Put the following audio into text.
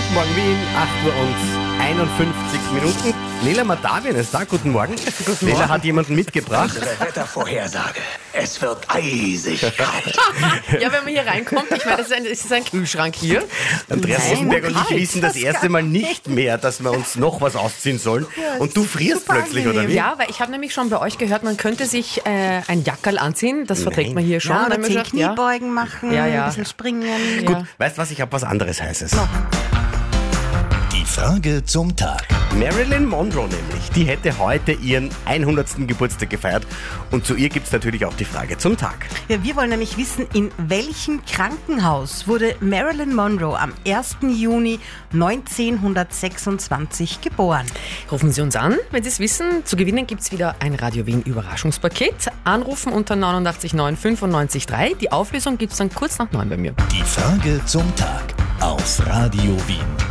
Guten Morgen Wien, 8 Uhr und 51 Minuten. Lela Matavien ist da, guten Morgen. Guten Lela hat jemanden mitgebracht. Unsere Wettervorhersage. Es wird eisig kalt. Ja, wenn man hier reinkommt, ich meine, das ist ein Kühlschrank hier. Andreas Nein, Rosenberg und ich kalt, wissen das erste Mal nicht mehr, dass wir uns noch was ausziehen sollen. Und du frierst super plötzlich, oder wie? Ja, weil ich habe nämlich schon bei euch gehört, man könnte sich ein Jackerl anziehen, das verträgt man hier schon. Ja, Dann oder haben wir 10 gesagt, ja. Kniebeugen machen, Ja, ja. ein bisschen springen. Gut, weißt du was, ich habe was anderes Heißes. Die Frage zum Tag. Marilyn Monroe nämlich, die hätte heute ihren 100. Geburtstag gefeiert. Und zu ihr gibt es natürlich auch die Frage zum Tag. Ja, wir wollen nämlich wissen, in welchem Krankenhaus wurde Marilyn Monroe am 1. Juni 1926 geboren? Rufen Sie uns an, wenn Sie es wissen. Zu gewinnen gibt es wieder ein Radio Wien Überraschungspaket. Anrufen unter 89 9 95 3. Die Auflösung gibt es dann kurz nach 9 bei mir. Die Frage zum Tag auf Radio Wien.